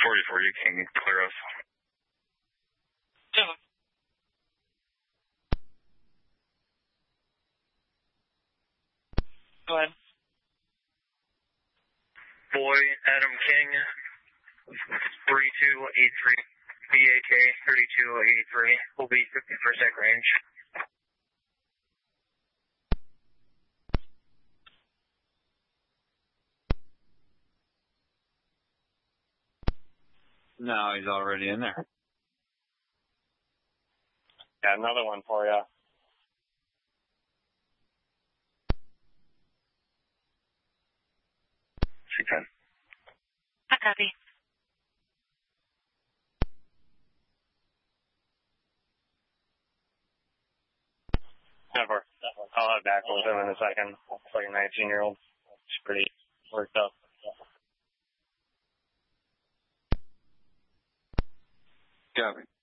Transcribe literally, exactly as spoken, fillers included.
forty-four, you can clear us. Yeah. Go ahead. Boy, Adam King, thirty-two eighty-three. B A K thirty-two eighty-three will be fifty percent range. No, he's already in there. Got another one for you. C ten. I copy. Never. I'll have back with him in a second. It's like a nineteen-year-old. It's pretty worked up. Copy.